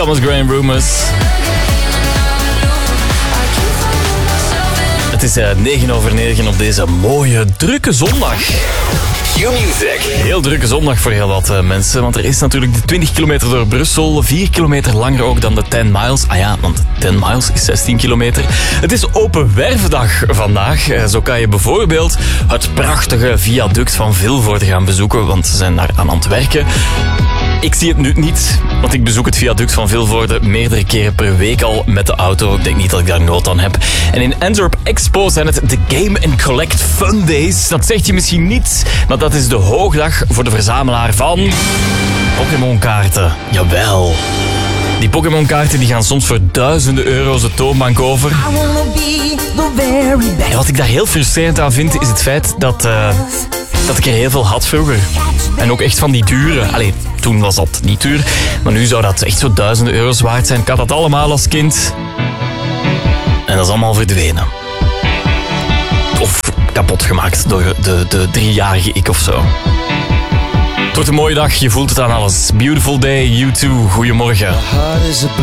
Thomas Graham Rumors. Het is 9:09 op deze mooie, drukke zondag. Q-Music. Heel drukke zondag voor heel wat mensen, want er is natuurlijk de 20 kilometer door Brussel, 4 kilometer langer ook dan de 10 miles. Ah ja, want 10 miles is 16 kilometer. Het is open werfdag vandaag. Zo kan je bijvoorbeeld het prachtige viaduct van Vilvoorde gaan bezoeken, want ze zijn daar aan het werken. Ik zie het nu niet, want ik bezoek het viaduct van Vilvoorde meerdere keren per week al met de auto. Ik denk niet dat ik daar nood aan heb. En in Antwerp Expo zijn het de Game & Collect Fun Days. Dat zegt je misschien niet, maar dat is de hoogdag voor de verzamelaar van Pokémon-kaarten. Jawel. Die Pokémon-kaarten die gaan soms voor duizenden euro's de toonbank over. En wat ik daar heel frustrerend aan vind, is het feit dat ik er heel veel had vroeger. En ook echt van die dure. Allee, toen was dat niet duur. Maar nu zou dat echt zo duizenden euro's waard zijn. Ik had dat allemaal als kind. En dat is allemaal verdwenen. Of kapot gemaakt door de 3-jarige ik of zo. Het wordt een mooie dag. Je voelt het aan alles. Beautiful day, you too. Goedemorgen.